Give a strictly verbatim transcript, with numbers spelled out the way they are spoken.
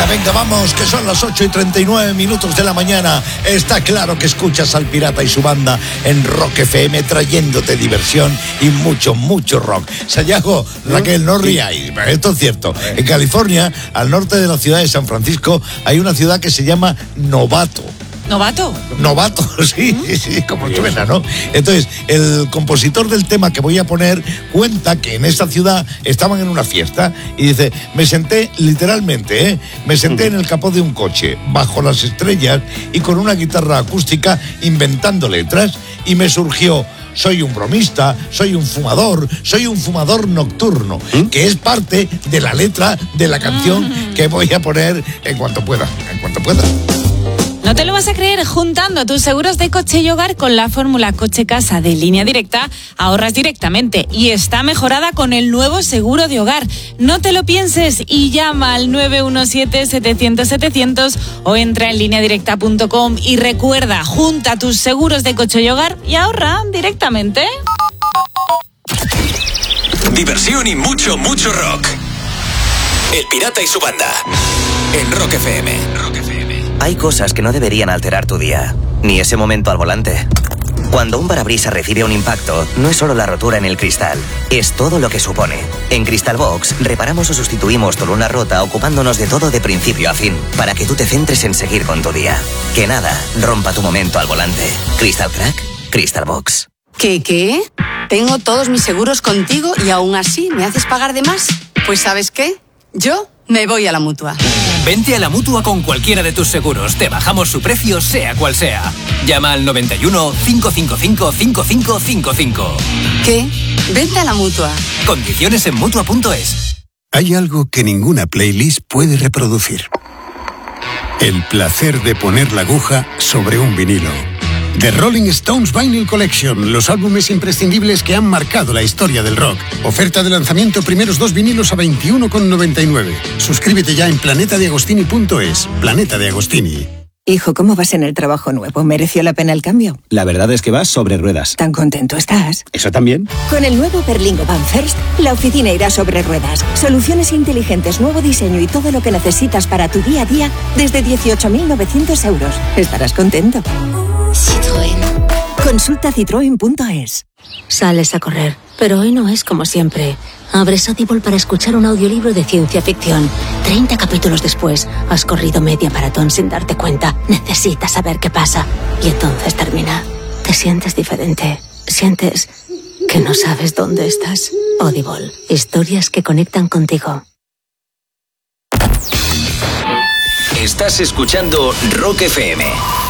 Venga, venga, vamos, que son las ocho y treinta y nueve minutos de la mañana. Está claro que escuchas al Pirata y su banda en Rock F M, trayéndote diversión y mucho, mucho rock. Sayago, Raquel, no ríais, esto es cierto. En California, al norte de la ciudad de San Francisco, hay una ciudad que se llama Novato. ¿Novato? Novato, sí, sí, sí, como suena, ¿no? Entonces, el compositor del tema que voy a poner cuenta que en esta ciudad estaban en una fiesta y dice, me senté literalmente, ¿eh? Me senté en el capó de un coche, bajo las estrellas y con una guitarra acústica inventando letras y me surgió... Soy un bromista, soy un fumador, soy un fumador nocturno, ¿Mm? que es parte de la letra de la canción mm. que voy a poner en cuanto pueda, en cuanto pueda. No te lo vas a creer, juntando tus seguros de coche y hogar con la fórmula Coche-Casa de Línea Directa, ahorras directamente y está mejorada con el nuevo seguro de hogar. No te lo pienses y llama al nueve uno siete, setecientos, setecientos o entra en línea directa punto com y recuerda, junta tus seguros de coche y hogar y ahorra directamente. Diversión y mucho, mucho rock. El Pirata y su banda en Rock F M. Rock F M. Hay cosas que no deberían alterar tu día, ni ese momento al volante. Cuando un parabrisas recibe un impacto, no es solo la rotura en el cristal, es todo lo que supone. En Crystal Box, reparamos o sustituimos tu luna rota ocupándonos de todo de principio a fin, para que tú te centres en seguir con tu día. Que nada rompa tu momento al volante. Crystal Crack, Crystal Box. ¿Qué, qué? Tengo todos mis seguros contigo y aún así me haces pagar de más. Pues ¿sabes qué? Yo me voy a la Mutua. Vente a la Mutua con cualquiera de tus seguros. Te bajamos su precio, sea cual sea. Llama al noventa y uno, cinco cinco cinco, cinco cinco cinco cinco. ¿Qué? Vente a la Mutua. Condiciones en Mutua punto es. Hay algo que ninguna playlist puede reproducir. El placer de poner la aguja sobre un vinilo. The Rolling Stones Vinyl Collection, los álbumes imprescindibles que han marcado la historia del rock. Oferta de lanzamiento, primeros dos vinilos a veintiuno con noventa y nueve. Suscríbete ya en planeta de agostini punto es. Planeta de Agostini. Hijo, ¿cómo vas en el trabajo nuevo? ¿Mereció la pena el cambio? La verdad es que vas sobre ruedas. ¿Tan contento estás? ¿Eso también? Con el nuevo Berlingo Van First, la oficina irá sobre ruedas. Soluciones inteligentes, nuevo diseño y todo lo que necesitas para tu día a día desde dieciocho mil novecientos euros. Estarás contento. Citroën. Consulta citroen punto es. Sales a correr, pero hoy no es como siempre. Abres Audible para escuchar un audiolibro de ciencia ficción. treinta capítulos después, has corrido media maratón sin darte cuenta. Necesitas saber qué pasa. Y entonces termina. Te sientes diferente. Sientes que no sabes dónde estás. Audible. Historias que conectan contigo. Estás escuchando Rock F M.